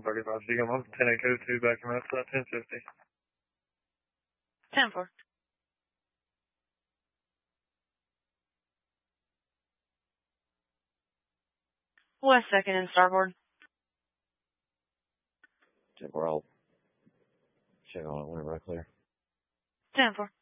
35, so you come up 10-8 back and left, 1050. 10-4. West 2nd and starboard. 10-4, I'll check on it whenever I clear. 10-4.